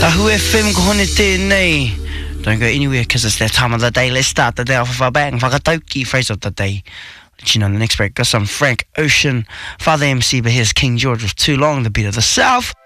Tahu FM ko hone tēnei. Don't go anywhere because it's that time of the day. Let's start the day off with our bang. Whakatauki phrase of the day. Let you know the next break got some Frank Ocean, Father MC, but here's King George with Too Long, the beat of the South.